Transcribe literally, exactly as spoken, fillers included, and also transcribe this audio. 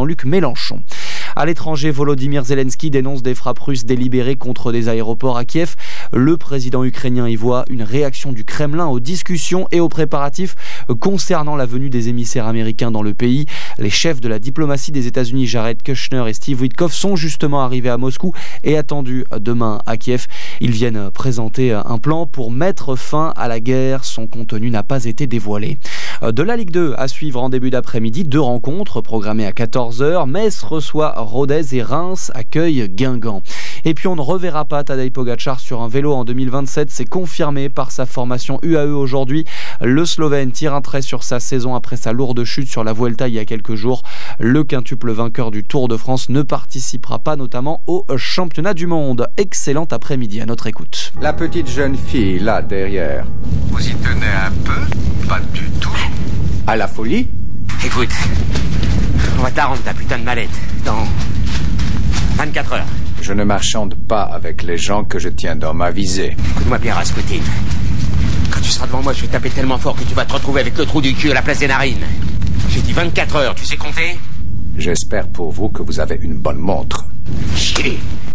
Jean-Luc Mélenchon. À l'étranger, Volodymyr Zelensky dénonce des frappes russes délibérées contre des aéroports à Kiev. Le président ukrainien y voit une réaction du Kremlin aux discussions et aux préparatifs concernant la venue des émissaires américains dans le pays. Les chefs de la diplomatie des États-Unis, Jared Kushner et Steve Witkoff, sont justement arrivés à Moscou et attendus demain à Kiev. Ils viennent présenter un plan pour mettre fin à la guerre. Son contenu n'a pas été dévoilé. De la Ligue deux à suivre en début d'après-midi, deux rencontres programmées à quatorze heures. Metz reçoit Rodez et Reims accueille Guingamp. Et puis on ne reverra pas Tadej Pogačar sur un vélo en deux mille vingt-sept, c'est confirmé par sa formation U A E aujourd'hui. Le Slovène tire un trait sur sa saison après sa lourde chute sur la Vuelta il y a quelques jours. Le quintuple vainqueur du Tour de France ne participera pas notamment au championnat du monde. Excellent après-midi, à notre écoute. La petite jeune fille là derrière. Vous y tenez un peu? Pas du tout. À la folie? Écoute, on va te la rendre ta putain de mallette dans vingt-quatre heures. Je ne marchande pas avec les gens que je tiens dans ma visée. Écoute-moi bien, Rasputin. Quand tu seras devant moi, je vais taper tellement fort que tu vas te retrouver avec le trou du cul à la place des narines. J'ai dit vingt-quatre heures, tu sais compter? J'espère pour vous que vous avez une bonne montre. Chier.